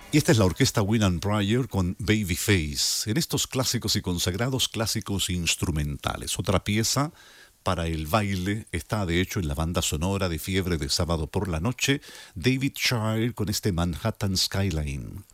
Y esta es la orquesta Winand Pryor con Babyface, en estos clásicos y consagrados clásicos instrumentales. Otra pieza para el baile está de hecho en la banda sonora de Fiebre de Sábado por la Noche, David Shire con este Manhattan Skyline.